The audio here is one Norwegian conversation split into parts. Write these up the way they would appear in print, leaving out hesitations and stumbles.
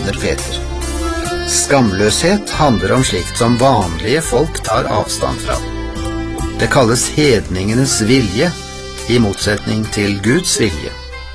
mener Peter. Skamløshet handler om slikt som vanlige folk tar avstand fra. Det kalles hedningenes vilje, i motsetning til Guds vilje.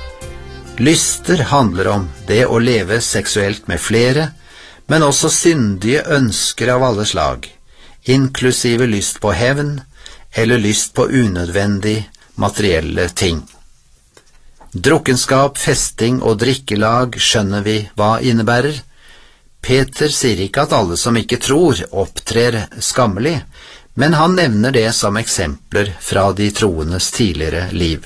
Lyster handler om det å leve seksuelt med flere, men også syndige ønsker av alle slag, inklusive lyst på hevn, eller lyst på unødvendig materielle ting. Drukkenskap, festing og drikkelag skjønner vi hva innebærer. Peter sier ikke at alle som ikke tror opptrer skammelig, men han nevner det som eksempler fra de troendes tidligere liv.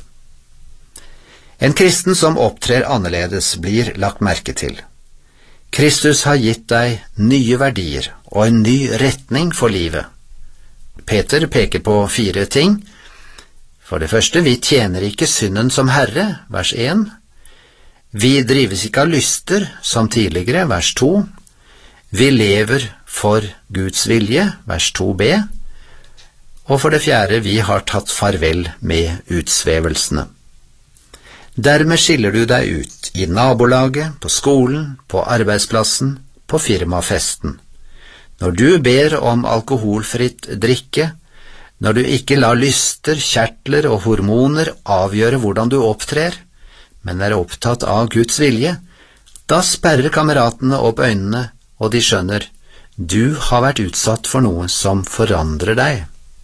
En kristen som opptrer annerledes blir lagt merke til. Kristus har gitt deg nye verdier og en ny retning for livet. Peter peker på 4 ting. For det første, vi tjener ikke synden som herre, vers 1. Vi drives ikke av lyster, som tidligere, vers 2. Vi lever for Guds vilje, vers 2b. Og for det fjerde, vi har tatt farvel med utsvevelsene. Dermed skiller du deg ut i nabolaget, på skolen, på arbeidsplassen, på firmafesten. Når du ber om alkoholfritt drikke, når du ikke lar lyster, kjertler og hormoner avgjøre hvordan du opptrer, men er opptatt av Guds vilje, da sperrer kameratene opp øynene, og de skjønner, du har vært utsatt for noe som forandrer deg.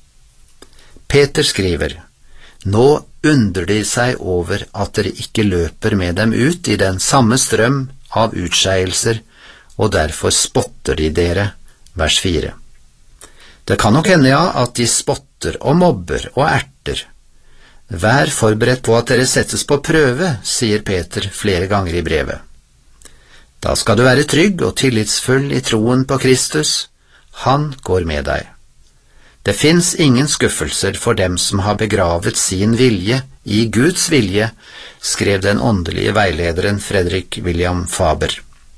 Peter skriver, nå undrer de seg over at dere ikke løper med dem ut i den samme strøm av utskeielser, og derfor spotter de dere, vers 4. Det kan nok hende at de spotter og mobber og erter. Vær forberedt på at dere settes på prøve, sier Peter flere ganger i brevet. Da skal du være trygg og tillitsfull i troen på Kristus. Han går med deg. Det finnes ingen skuffelser for dem som har begravet sin vilje i Guds vilje, skrev den åndelige veilederen Fredrik William Faber.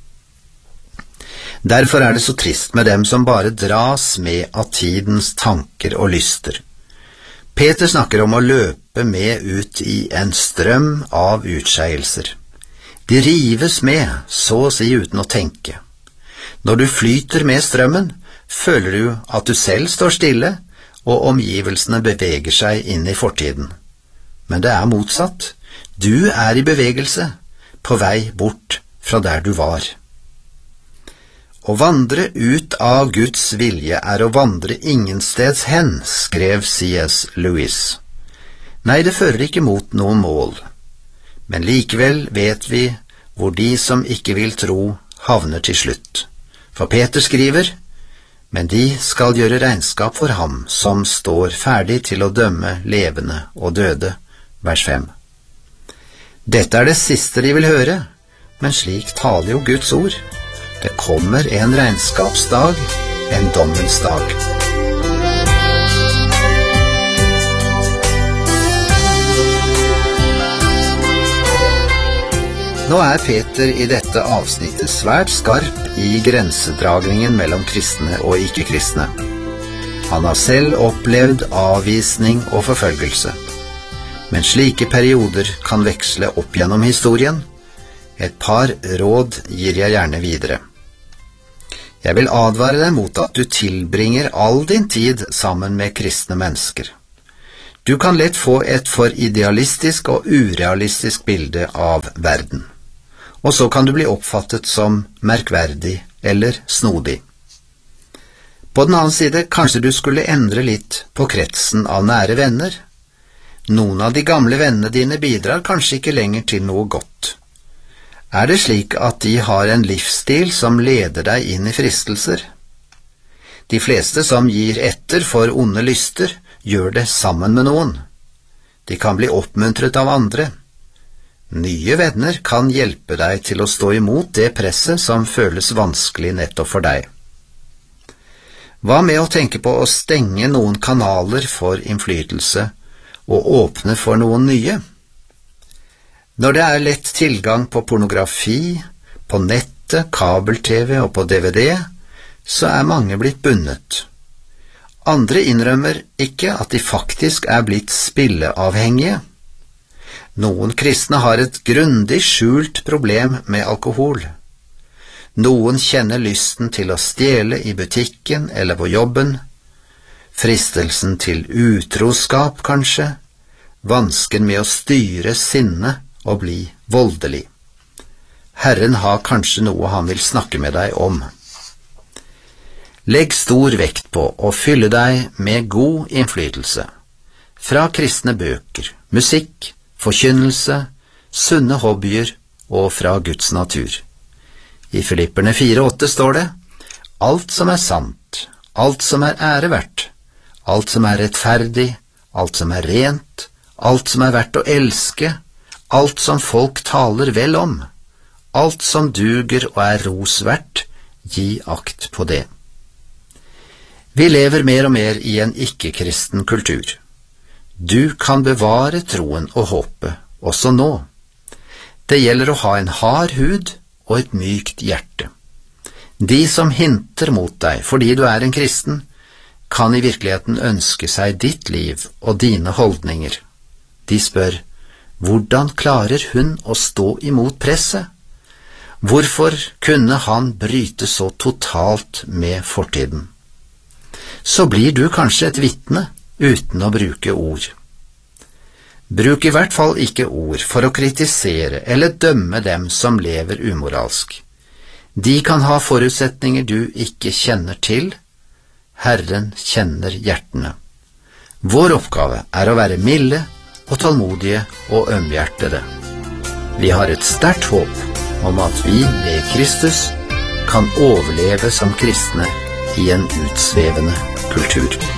Derfor er det så trist med dem som bare dras med av tidens tanker og lyster. Peter snakker om å løpe med ut i en strøm av utskeielser. De rives med, så å si uten å tenke. Når du flyter med strømmen, føler du at du selv står stille, og omgivelsene beveger seg inn i fortiden. Men det er motsatt. Du er i bevegelse, på vei bort fra der du var. Å vandre ut av Guds vilje er å vandre ingensteds hen, skrev C.S. Lewis. Nei, det fører ikke mot noe mål. Men likevel vet vi hvor de som ikke vil tro havner til slutt. For Peter skriver, men de skal gjøre regnskap for ham som står ferdig til å dømme levende og døde, vers 5. Dette er det siste de vil høre, men slik taler jo Guds ord. Det kommer en regnskapsdag, en dommens dag. Nå er Peter i dette avsnittet svært skarp i grensedragningen mellom kristne og ikke-kristne. Han har selv opplevd avvisning og forfølgelse. Men slike perioder kan veksle opp gjennom historien. Et par råd gir jeg gjerne videre. Jeg vil advare deg mot at du tilbringer all din tid sammen med kristne mennesker. Du kan lett få et for idealistisk og urealistisk bilde av verden. Og så kan du bli oppfattet som merkverdig eller snodig. På den annen side, kanskje du skulle endre litt på kretsen av nære venner. Noen av de gamle vennene dine bidrar kanskje ikke lenger til noe godt. Er det slik at de har en livsstil som leder deg inn i fristelser? De fleste som gir etter for onde lyster, gjør det sammen med noen. De kan bli oppmuntret av andre. Nye venner kan hjelpe deg til å stå imot det presset som føles vanskelig nettopp for deg. Hva med å tenke på å stenge noen kanaler for innflytelse og åpne for noen nye? Når det er lett tilgang på pornografi, på nettet, kabel-TV og på DVD, så er mange blitt bundet. Andre innrømmer ikke at de faktisk er blitt spilleavhengige. Noen kristne har et grundig skjult problem med alkohol. Noen kjenner lysten til å stjele i butikken eller på jobben, fristelsen til utroskap kanskje, vansken med å styre sinne og bli voldelig. Herren har kanskje noe han vil snakke med deg om. Legg stor vekt på å fylle deg med god innflytelse, fra kristne bøker, musikk, forkynnelse, sunne hobbyer og fra Guds natur. I Filipperne 4,8 står det: alt som er sant, alt som er æreverdt, alt som er rettferdig, alt som er rent, alt som er verdt å elske, alt som folk taler vel om, alt som duger og er rosverdt, gi akt på det. Vi lever mer og mer i en ikke-kristen kultur. Du kan bevare troen og håpet, også nå. Det gjelder å ha en hard hud og et mykt hjerte. De som hinter mot deg fordi du er en kristen, kan i virkeligheten ønske seg ditt liv og dine holdninger. De spør, hvordan klarer hun å stå imot presset? Hvorfor kunne han bryte så totalt med fortiden? Så blir du kanskje et vitne uten å bruke ord. Bruk i hvert fall ikke ord for å kritisere eller dømme dem som lever umoralsk. De kan ha forutsetninger du ikke kjenner til. Herren kjenner hjertene. Vår oppgave er å være milde og tålmodige og ømhjertede. Vi har et sterkt håp om at vi ved Kristus kan overleve som kristne i en utsvevende kultur.